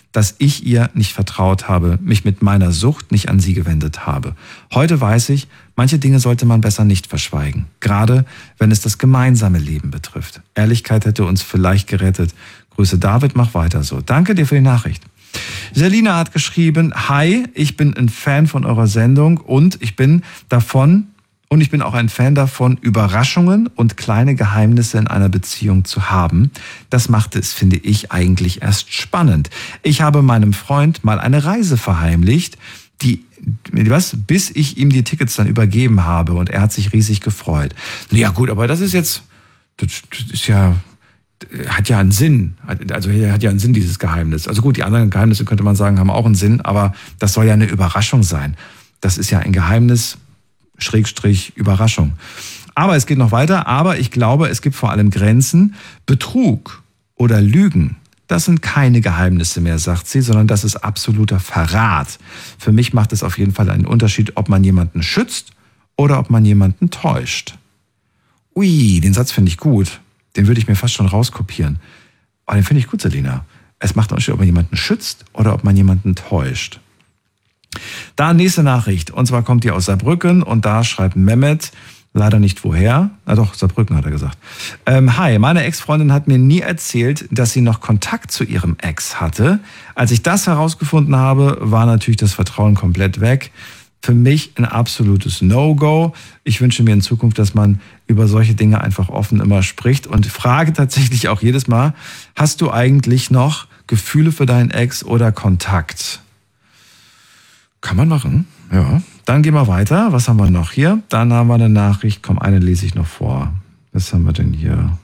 dass ich ihr nicht vertraut habe, mich mit meiner Sucht nicht an sie gewendet habe. Heute weiß ich, manche Dinge sollte man besser nicht verschweigen, gerade wenn es das gemeinsame Leben betrifft. Ehrlichkeit hätte uns vielleicht gerettet. Grüße David, mach weiter so. Danke dir für die Nachricht. Selina hat geschrieben, hi, ich bin ein Fan von eurer Sendung und ich bin davon und ich bin auch ein Fan davon, Überraschungen und kleine Geheimnisse in einer Beziehung zu haben. Das macht es, finde ich, eigentlich erst spannend. Ich habe meinem Freund mal eine Reise verheimlicht, die, was, bis ich ihm die Tickets dann übergeben habe und er hat sich riesig gefreut. Ja gut, aber das ist jetzt, das ist ja, hat ja einen Sinn. Also hat ja einen Sinn, dieses Geheimnis. Also gut, die anderen Geheimnisse könnte man sagen, haben auch einen Sinn, aber das soll ja eine Überraschung sein. Das ist ja ein Geheimnis, Schrägstrich Überraschung. Aber es geht noch weiter, aber ich glaube, es gibt vor allem Grenzen. Betrug oder Lügen, das sind keine Geheimnisse mehr, sagt sie, sondern das ist absoluter Verrat. Für mich macht es auf jeden Fall einen Unterschied, ob man jemanden schützt oder ob man jemanden täuscht. Ui, den Satz finde ich gut. Den würde ich mir fast schon rauskopieren. Aber den finde ich gut, Selina. Es macht einen Unterschied, ob man jemanden schützt oder ob man jemanden täuscht. Da nächste Nachricht. Und zwar kommt die aus Saarbrücken und da schreibt Mehmet, leider nicht woher. Na doch, Saarbrücken hat er gesagt. Ähm, hi, meine Ex-Freundin hat mir nie erzählt, dass sie noch Kontakt zu ihrem Ex hatte. Als ich das herausgefunden habe, war natürlich das Vertrauen komplett weg. Für mich ein absolutes No-Go. Ich wünsche mir in Zukunft, dass man über solche Dinge einfach offen immer spricht und frage tatsächlich auch jedes Mal, hast du eigentlich noch Gefühle für deinen Ex oder Kontakt? Kann man machen, ja. Dann gehen wir weiter. Was haben wir noch hier? Dann haben wir eine Nachricht. Komm, eine lese ich noch vor. Was haben wir denn hier?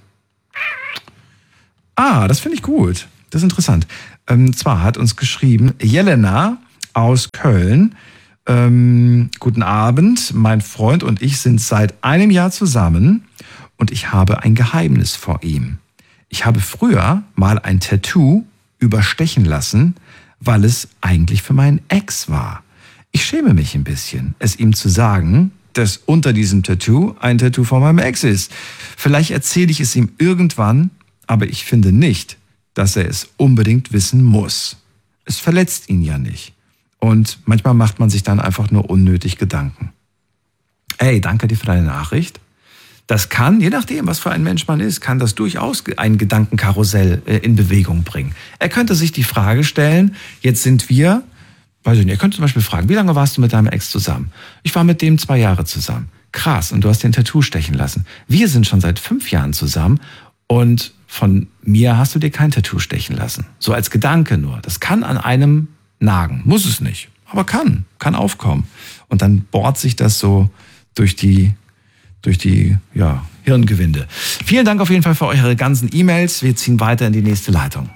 Ah, das finde ich gut. Das ist interessant. Ähm, zwar hat uns geschrieben Jelena aus Köln. Ähm, guten Abend. Mein Freund und ich sind seit einem Jahr zusammen und ich habe ein Geheimnis vor ihm. Ich habe früher mal ein Tattoo überstechen lassen, weil es eigentlich für meinen Ex war. Ich schäme mich ein bisschen, es ihm zu sagen, dass unter diesem Tattoo ein Tattoo von meinem Ex ist. Vielleicht erzähle ich es ihm irgendwann, aber ich finde nicht, dass er es unbedingt wissen muss. Es verletzt ihn ja nicht. Und manchmal macht man sich dann einfach nur unnötig Gedanken. Ey, danke dir für deine Nachricht. Das kann, je nachdem, was für ein Mensch man ist, kann das durchaus ein Gedankenkarussell in Bewegung bringen. Er könnte sich die Frage stellen, jetzt sind wir, weiß ich nicht, er könnte zum Beispiel fragen, wie lange warst du mit deinem Ex zusammen? Ich war mit dem zwei Jahre zusammen. Krass, und du hast den Tattoo stechen lassen. Wir sind schon seit fünf Jahren zusammen und von mir hast du dir kein Tattoo stechen lassen. So als Gedanke nur. Das kann an einem nagen, muss es nicht, aber kann, kann aufkommen. Und dann bohrt sich das so durch die durch die ja, Hirngewinde. Vielen Dank auf jeden Fall für eure ganzen E-Mails. Wir ziehen weiter in die nächste Leitung.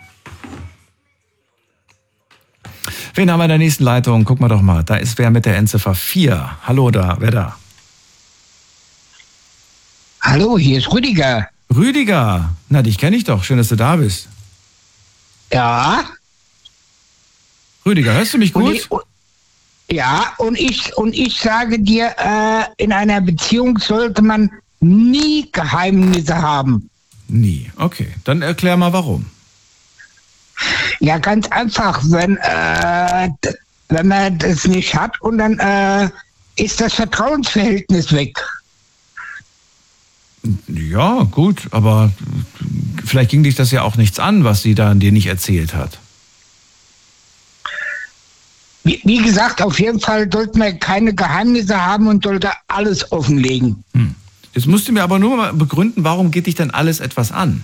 Wen haben wir in der nächsten Leitung? Guck mal doch mal. Da ist wer mit der Endziffer vier. Hallo da, wer da? Hallo, hier ist Rüdiger. Rüdiger, na dich kenne ich doch. Schön, dass du da bist. Ja. Rüdiger, hörst du mich gut? Und ich, und, ja, und ich, und ich sage dir, äh, in einer Beziehung sollte man nie Geheimnisse haben. Nie, okay. Dann erklär mal, warum. Ja, ganz einfach, wenn, äh, wenn man das nicht hat und dann äh, ist das Vertrauensverhältnis weg. Ja, gut, aber vielleicht ging dich das ja auch nichts an, was sie da dir nicht erzählt hat. Wie, wie gesagt, auf jeden Fall sollte man keine Geheimnisse haben und sollte alles offenlegen. Hm. Jetzt musst du mir aber nur mal begründen, warum geht dich denn alles etwas an?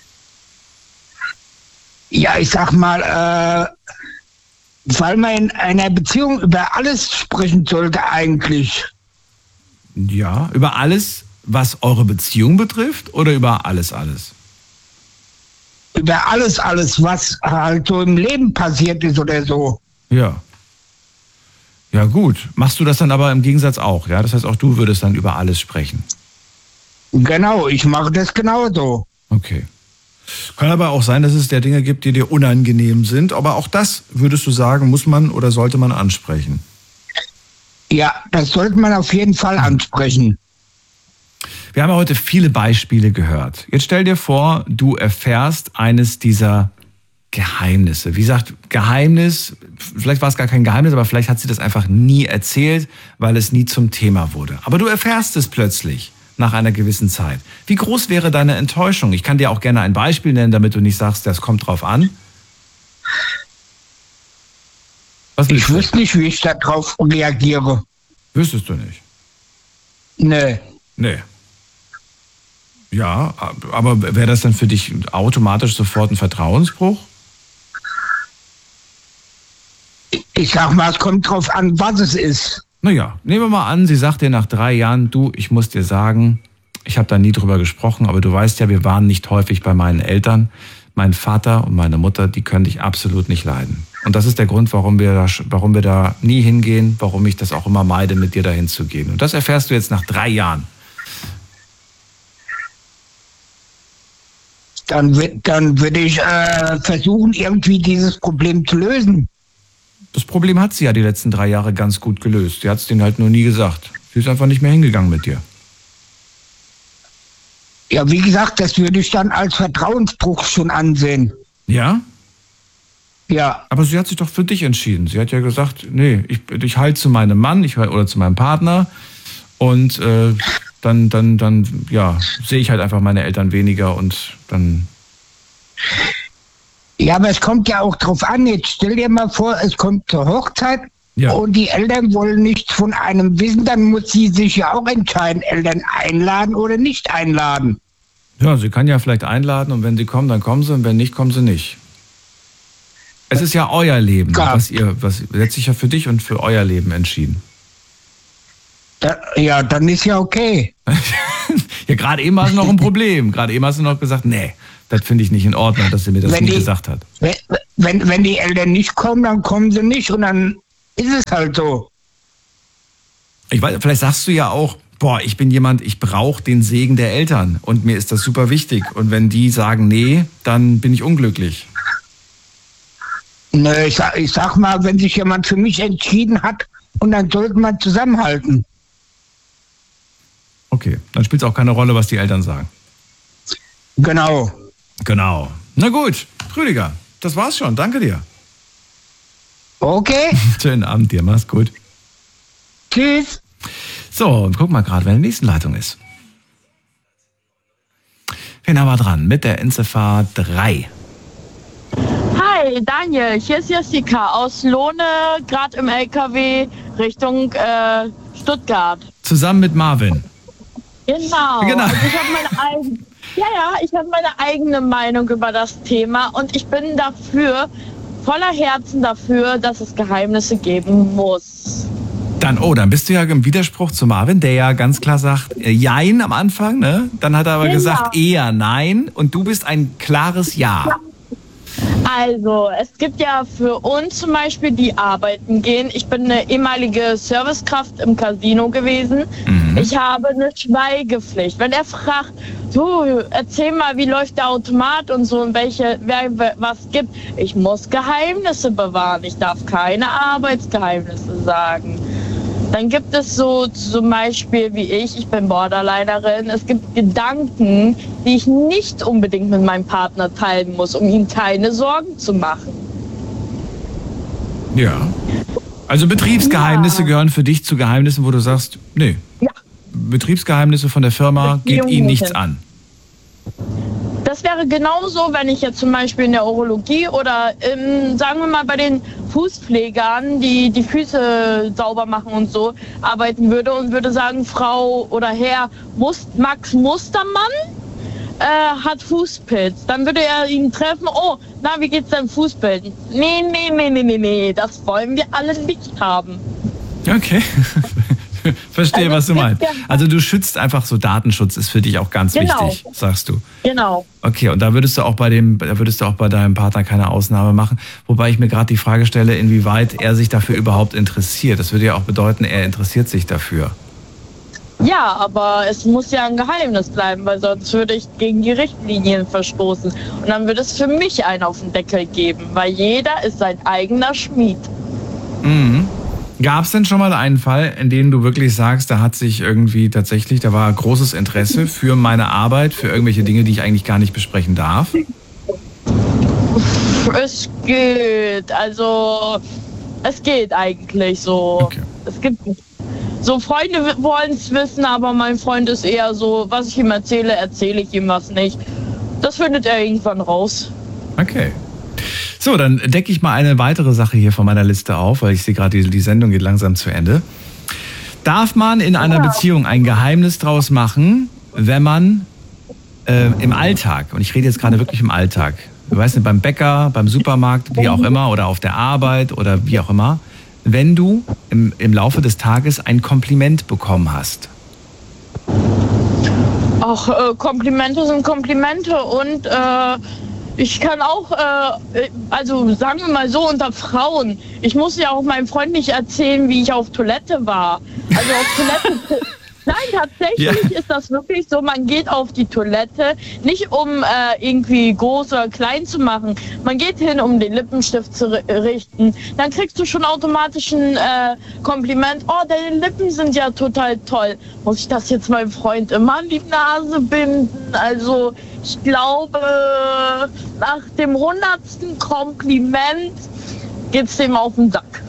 Ja, ich sag mal, äh, weil man in einer Beziehung über alles sprechen sollte eigentlich. Ja, über alles, was eure Beziehung betrifft oder über alles, alles? Über alles, alles, was halt so im Leben passiert ist oder so. Ja. Ja gut, machst du das dann aber im Gegensatz auch, ja? Das heißt, auch du würdest dann über alles sprechen. Genau, ich mache das genauso. Okay. Kann aber auch sein, dass es der Dinge gibt, die dir unangenehm sind, aber auch das, würdest du sagen, muss man oder sollte man ansprechen? Ja, das sollte man auf jeden Fall ansprechen. Wir haben ja heute viele Beispiele gehört. Jetzt stell dir vor, du erfährst eines dieser Geheimnisse. Wie gesagt, Geheimnis, vielleicht war es gar kein Geheimnis, aber vielleicht hat sie das einfach nie erzählt, weil es nie zum Thema wurde. Aber du erfährst es plötzlich nach einer gewissen Zeit. Wie groß wäre deine Enttäuschung? Ich kann dir auch gerne ein Beispiel nennen, damit du nicht sagst, das kommt drauf an. Was Ich wüsste nicht, wie ich darauf reagiere. Wüsstest du nicht? Nee. Nee. Ja, aber wäre das dann für dich automatisch sofort ein Vertrauensbruch? Ich sag mal, es kommt drauf an, was es ist. Naja, nehmen wir mal an, sie sagt dir nach drei Jahren, du, ich muss dir sagen, ich habe da nie drüber gesprochen, aber du weißt ja, wir waren nicht häufig bei meinen Eltern. Mein Vater und meine Mutter, die können dich absolut nicht leiden. Und das ist der Grund, warum wir da, warum wir da nie hingehen, warum ich das auch immer meide, mit dir dahin zu gehen. Und das erfährst du jetzt nach drei Jahren. Dann, wird, dann würde ich äh, versuchen, irgendwie dieses Problem zu lösen. Das Problem hat sie ja die letzten drei Jahre ganz gut gelöst. Sie hat es denen halt nur nie gesagt. Sie ist einfach nicht mehr hingegangen mit dir. Ja, wie gesagt, das würde ich dann als Vertrauensbruch schon ansehen. Ja? Ja. Aber sie hat sich doch für dich entschieden. Sie hat ja gesagt, nee, ich, ich halte zu meinem Mann ich, oder zu meinem Partner und äh, dann, dann, dann, ja, sehe ich halt einfach meine Eltern weniger und dann... Ja, aber es kommt ja auch drauf an. Jetzt stell dir mal vor, es kommt zur Hochzeit Ja. und die Eltern wollen nichts von einem wissen, dann muss sie sich ja auch entscheiden, Eltern einladen oder nicht einladen. Ja, sie kann ja vielleicht einladen und wenn sie kommen, dann kommen sie und wenn nicht, kommen sie nicht. Es ist ja euer Leben, Klar. was ihr, was setzt sich ja für dich und für euer Leben entschieden. Da, ja, dann ist ja okay. Ja, gerade eben hast du noch ein Problem. Gerade eben hast du noch gesagt, nee, das finde ich nicht in Ordnung, dass sie mir das Wenn nie die- gesagt hat. Wenn, wenn, wenn die Eltern nicht kommen, dann kommen sie nicht und dann ist es halt so. Ich weiß, vielleicht sagst du ja auch, boah, ich bin jemand, ich brauche den Segen der Eltern und mir ist das super wichtig. Und wenn die sagen, nee, dann bin ich unglücklich. Nö, ich sag, ich sag mal, wenn sich jemand für mich entschieden hat, und dann sollte man zusammenhalten. Okay, dann spielt es auch keine Rolle, was die Eltern sagen. Genau. Genau. Na gut, Rüdiger, das war's schon. Danke dir. Okay, Schönen Abend dir, mach's gut. tschüss. So, und guck mal gerade, wer in der nächsten Leitung ist. Wen haben wir dran? Mit der Endziffer drei. Hi, Daniel, hier ist Jessica aus Lohne, gerade im L K W Richtung äh, Stuttgart. Zusammen mit Marvin. Genau. Genau. Also ich habe meine eigene, ja, ja, ich habe meine eigene Meinung über das Thema und ich bin dafür, voller Herzen dafür, dass es Geheimnisse geben muss. Dann, oh, dann bist du ja im Widerspruch zu Marvin, der ja ganz klar sagt, äh, Jein am Anfang, ne? Dann hat er aber Genau. gesagt, eher Nein. Und du bist ein klares Ja. Also, es gibt ja für uns zum Beispiel, die arbeiten gehen. Ich bin eine ehemalige Servicekraft im Casino gewesen. Mhm. Ich habe eine Schweigepflicht. Wenn er fragt, du, erzähl mal, wie läuft der Automat und so und welche, wer, wer was gibt. Ich muss Geheimnisse bewahren. Ich darf keine Arbeitsgeheimnisse sagen. Dann gibt es so zum Beispiel wie ich, ich bin Borderlinerin, es gibt Gedanken, die ich nicht unbedingt mit meinem Partner teilen muss, um ihm keine Sorgen zu machen. Ja. Also Betriebsgeheimnisse Ja. gehören für dich zu Geheimnissen, wo du sagst, nee. Ja. Betriebsgeheimnisse von der Firma geht Beziehung ihnen nichts nicht. an. Das wäre genauso, wenn ich jetzt zum Beispiel in der Urologie oder ähm, sagen wir mal bei den Fußpflegern, die die Füße sauber machen und so, arbeiten würde und würde sagen, Frau oder Herr Must, Max Mustermann äh, hat Fußpilz. Dann würde er ihn treffen, oh, na, wie geht's deinem Fußpilz? Nee, nee, nee, nee, nee, nee, das wollen wir alle nicht haben. Okay. Verstehe, Also was du es gibt meinst. ja- Also du schützt einfach so, Datenschutz ist für dich auch ganz Genau. wichtig, sagst du. Genau. Okay, und da würdest du auch bei dem, da würdest du auch bei deinem Partner keine Ausnahme machen. Wobei ich mir gerade die Frage stelle, inwieweit er sich dafür überhaupt interessiert. Das würde ja auch bedeuten, er interessiert sich dafür. Ja, aber es muss ja ein Geheimnis bleiben, weil sonst würde ich gegen die Richtlinien verstoßen. Und dann würde es für mich einen auf den Deckel geben, weil jeder ist sein eigener Schmied. Mhm. Gab es denn schon mal einen Fall, in dem du wirklich sagst, da hat sich irgendwie tatsächlich, da war großes Interesse für meine Arbeit, für irgendwelche Dinge, die ich eigentlich gar nicht besprechen darf? Es geht, also es geht eigentlich so. Okay. Es gibt so Freunde wollen es wissen, aber mein Freund ist eher so, was ich ihm erzähle, erzähle ich ihm was nicht. Das findet er irgendwann raus. Okay. So, dann decke ich mal eine weitere Sache hier von meiner Liste auf, weil ich sehe gerade, die, die Sendung geht langsam zu Ende. Darf man in einer Beziehung ein Geheimnis draus machen, wenn man äh, im Alltag, und ich rede jetzt gerade wirklich im Alltag, du weißt nicht, beim Bäcker, beim Supermarkt, wie auch immer, oder auf der Arbeit oder wie auch immer, wenn du im, im Laufe des Tages ein Kompliment bekommen hast? Ach, äh, Komplimente sind Komplimente und äh, ich kann auch, äh, also sagen wir mal so, unter Frauen, ich muss ja auch meinem Freund nicht erzählen, wie ich auf Toilette war. Also auf Toilette... Nein, tatsächlich ja. Ist das wirklich so, man geht auf die Toilette, nicht um äh, irgendwie groß oder klein zu machen. Man geht hin, um den Lippenstift zu richten. Dann kriegst du schon automatisch ein äh, Kompliment. Oh, deine Lippen sind ja total toll. Muss ich das jetzt meinem Freund immer an die Nase binden? Also ich glaube, nach dem hundertsten Kompliment geht's dem auf den Sack.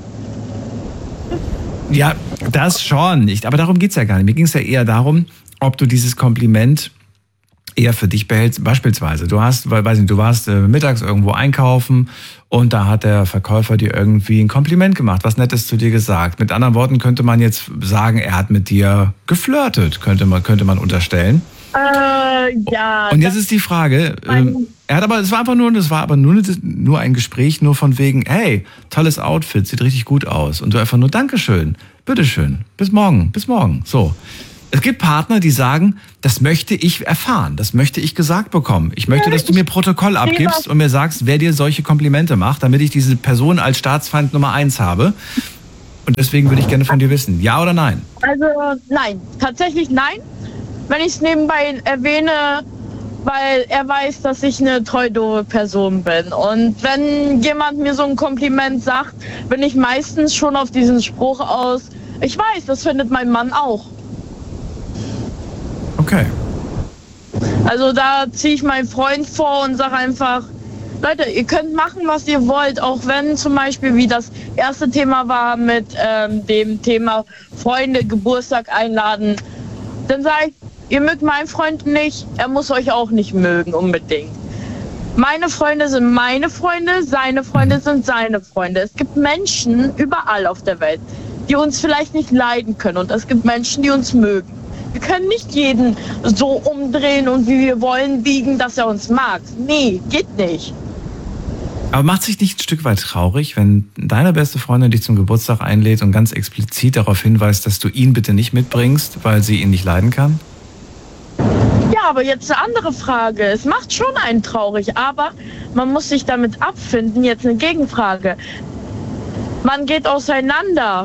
Ja, das schon nicht. Aber darum geht's ja gar nicht. Mir ging es ja eher darum, ob du dieses Kompliment eher für dich behältst. Beispielsweise, du hast, weiß nicht, du warst äh, mittags irgendwo einkaufen und da hat der Verkäufer dir irgendwie ein Kompliment gemacht, was Nettes zu dir gesagt. Mit anderen Worten könnte man jetzt sagen, er hat mit dir geflirtet, könnte man, könnte man unterstellen. Äh, ja. Und jetzt ist die Frage, ähm, er hat aber, es war einfach nur, das war aber nur, nur ein Gespräch, nur von wegen, hey, tolles Outfit, sieht richtig gut aus. Und du einfach nur, Dankeschön, bitteschön, bis morgen, bis morgen. So. Es gibt Partner, die sagen, das möchte ich erfahren, das möchte ich gesagt bekommen. Ich möchte, dass du mir Protokoll abgibst und mir sagst, wer dir solche Komplimente macht, damit ich diese Person als Staatsfeind Nummer eins habe. Und deswegen würde ich gerne von dir wissen, ja oder nein? Also nein, tatsächlich nein. Wenn ich es nebenbei erwähne, weil er weiß, dass ich eine treu doofe Person bin. Und wenn jemand mir so ein Kompliment sagt, bin ich meistens schon auf diesen Spruch aus, ich weiß, das findet mein Mann auch. Okay. Also da ziehe ich meinen Freund vor und sage einfach, Leute, ihr könnt machen, was ihr wollt, auch wenn zum Beispiel, wie das erste Thema war mit ähm, dem Thema Freunde, Geburtstag einladen, dann sage ich, ihr mögt meinen Freund nicht, er muss euch auch nicht mögen unbedingt. Meine Freunde sind meine Freunde, seine Freunde sind seine Freunde. Es gibt Menschen überall auf der Welt, die uns vielleicht nicht leiden können und es gibt Menschen, die uns mögen. Wir können nicht jeden so umdrehen und wie wir wollen biegen, dass er uns mag. Nee, geht nicht. Aber macht sich nicht ein Stück weit traurig, wenn deine beste Freundin dich zum Geburtstag einlädt und ganz explizit darauf hinweist, dass du ihn bitte nicht mitbringst, weil sie ihn nicht leiden kann? Ja, aber jetzt eine andere Frage. Es macht schon einen traurig, aber man muss sich damit abfinden. Jetzt eine Gegenfrage. Man geht auseinander.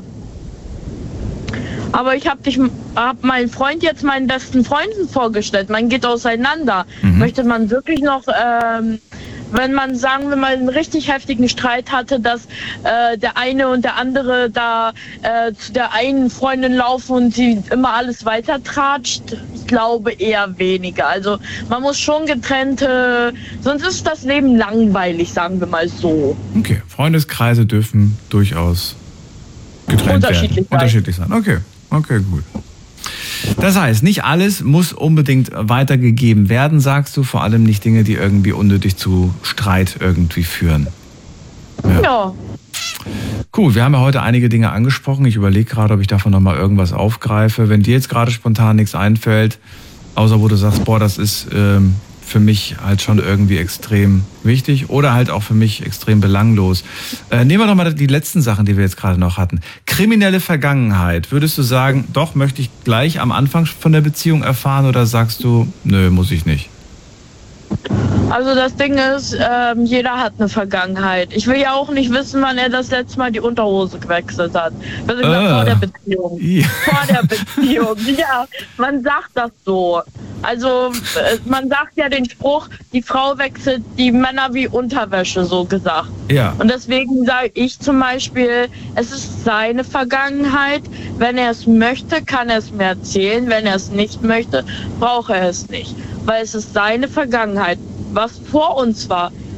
Aber ich habe dich, hab meinen Freund jetzt meinen besten Freunden vorgestellt. Man geht auseinander. Mhm. Möchte man wirklich noch, ähm, wenn man, sagen wir mal, einen richtig heftigen Streit hatte, dass äh, der eine und der andere da äh, zu der einen Freundin laufen und sie immer alles weiter tratscht? Ich glaube eher weniger. Also man muss schon getrennte, sonst ist das Leben langweilig, sagen wir mal so. Okay, Freundeskreise dürfen durchaus getrennt Unterschiedlich werden. sein. Unterschiedlich sein. Okay, okay, gut. Das heißt, nicht alles muss unbedingt weitergegeben werden, sagst du, vor allem nicht Dinge, die irgendwie unnötig zu Streit irgendwie führen. Ja. Ja. Cool, wir haben ja heute einige Dinge angesprochen. Ich überlege gerade, ob ich davon nochmal irgendwas aufgreife. Wenn dir jetzt gerade spontan nichts einfällt, außer wo du sagst, boah, das ist ähm, für mich halt schon irgendwie extrem wichtig oder halt auch für mich extrem belanglos. Äh, nehmen wir doch mal die letzten Sachen, die wir jetzt gerade noch hatten. Kriminelle Vergangenheit. Würdest du sagen, doch, möchte ich gleich am Anfang von der Beziehung erfahren oder sagst du, nö, muss ich nicht? Also das Ding ist, ähm, jeder hat eine Vergangenheit. Ich will ja auch nicht wissen, wann er das letzte Mal die Unterhose gewechselt hat. Also gesagt, äh. vor der Beziehung. Ja. Vor der Beziehung. Ja, man sagt das so. Also äh, man sagt ja den Spruch, die Frau wechselt die Männer wie Unterwäsche, so gesagt. Ja. Und deswegen sage ich zum Beispiel, es ist seine Vergangenheit. Wenn er es möchte, kann er es mir erzählen. Wenn er es nicht möchte, braucht er es nicht. Weil es ist seine Vergangenheit. Was vor uns war,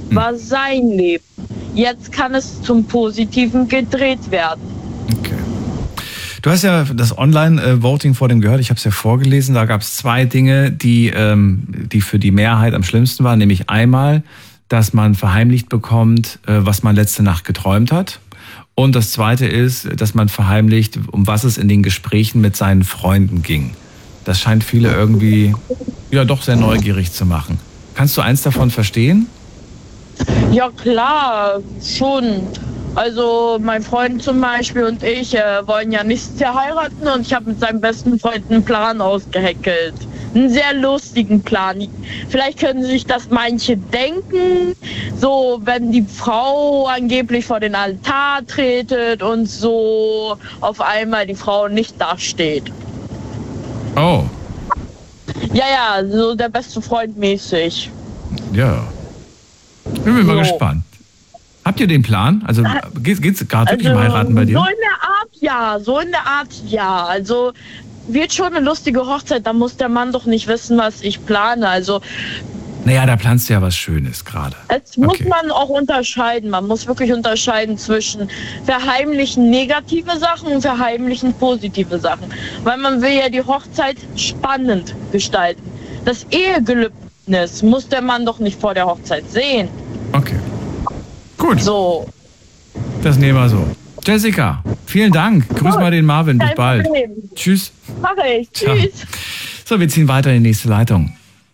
war sein Leben. Jetzt kann es zum Positiven gedreht werden. Okay. Du hast ja das Online-Voting vor dem gehört, ich habe es ja vorgelesen, da gab es zwei Dinge, die, ähm, die für die Mehrheit am schlimmsten waren, nämlich einmal, dass man verheimlicht bekommt, äh, was man letzte Nacht geträumt hat. Und das zweite ist, dass man verheimlicht, um was es in den Gesprächen mit seinen Freunden ging. Das scheint viele irgendwie ja doch sehr neugierig zu machen. Kannst du eins davon verstehen? Ja klar, schon. Also mein Freund zum Beispiel und ich äh, wollen ja nicht sehr heiraten und ich habe mit seinem besten Freund einen Plan ausgeheckelt. Einen sehr lustigen Plan. Vielleicht können sich das manche denken, so wenn die Frau angeblich vor den Altar tretet und so auf einmal die Frau nicht dasteht. Oh. Ja, ja, so der beste Freund mäßig. Ja. Bin mir mal So. gespannt. Habt ihr den Plan? Also geht es gerade wirklich um heiraten bei dir? So in der Art ja, so in der Art ja. Also wird schon eine lustige Hochzeit, da muss der Mann doch nicht wissen, was ich plane. Also Naja, da planst du ja was Schönes gerade. es muss Okay. man auch unterscheiden. Man muss wirklich unterscheiden zwischen verheimlichen negative Sachen und verheimlichen positive Sachen. Weil man will ja die Hochzeit spannend gestalten. Das Ehegelübnis muss der Mann doch nicht vor der Hochzeit sehen. Okay. Gut, So. das nehmen wir so. Jessica, vielen Dank. Grüß Gut, mal den Marvin. Bis kein bald. Problem. Tschüss. Mach ich. Ciao. Tschüss. So, wir ziehen weiter in die nächste Leitung.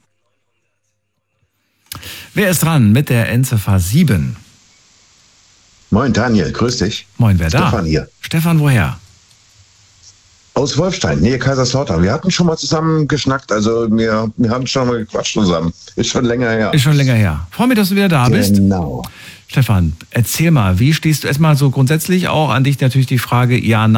Wer ist dran mit der Endziffer sieben? Moin Daniel, grüß dich. Moin, wer da? Stefan hier. Stefan, woher? Aus Wolfstein, Nähe Kaiserslautern. Wir hatten schon mal zusammen geschnackt, also wir, wir haben schon mal gequatscht zusammen. Ist schon länger her. Ist schon länger her. Freue mich, dass du wieder da bist. Genau. Stefan, erzähl mal, wie stehst du erstmal so grundsätzlich auch an dich natürlich die Frage, ja,